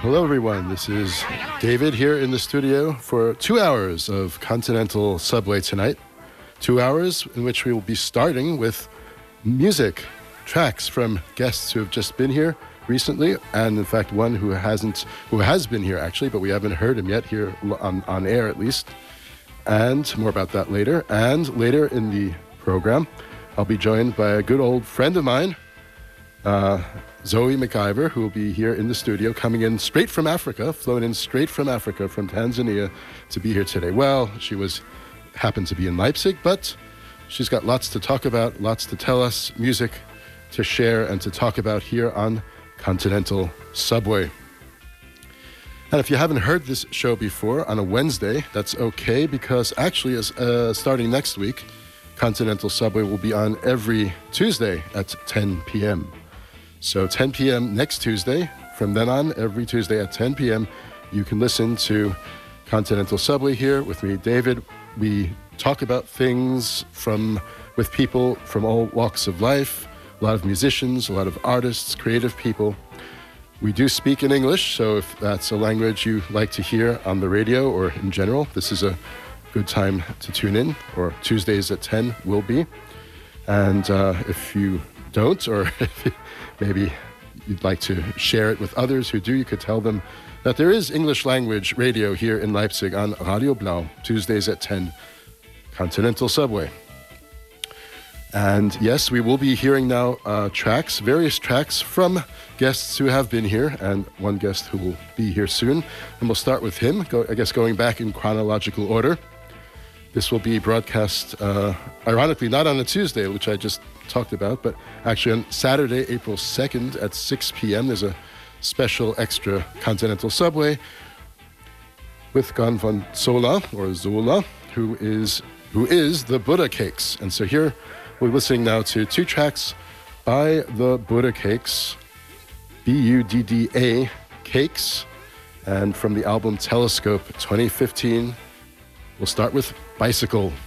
Hello, everyone. This is David here in the studio for 2 hours of Continental Subway tonight. 2 hours in which we will be starting with music, tracks from guests who have just been here recently, and in fact one who has been here actually, but we haven't heard him yet here on air at least. And more about that later. And later in the program, I'll be joined by a good old friend of mine, Zoe McIver, who will be here in the studio, coming in straight from Africa, flown in straight from Africa, from Tanzania, to be here today. Well, she happened to be in Leipzig, but she's got lots to talk about, lots to tell us, music to share and to talk about here on Continental Subway. And if you haven't heard this show before on a Wednesday, that's okay, because actually starting next week, Continental Subway will be on every Tuesday at 10 p.m. So 10 p.m. next Tuesday. From then on, every Tuesday at 10 p.m., you can listen to Continental Subway here with me, David. We talk about things with people from all walks of life, a lot of musicians, a lot of artists, creative people. We do speak in English, so if that's a language you like to hear on the radio or in general, this is a good time to tune in, or Tuesdays at 10 will be. And if you don't, or if maybe you'd like to share it with others who do, you could tell them that there is English language radio here in Leipzig on Radio Blau, Tuesdays at 10, Continental Subway. And yes, we will be hearing now various tracks from guests who have been here, and one guest who will be here soon. And we'll start with him, going back in chronological order. This will be broadcast, ironically, not on a Tuesday, which I just talked about, but actually on Saturday, April 2nd at 6 p.m. There's a special extra Continental Subway with Gan van Zola, who is the Buddha Cakes. And so here we're listening now to two tracks by the Buddha Cakes, Budda Cakes, and from the album Telescope 2015, we'll start with Bicycle.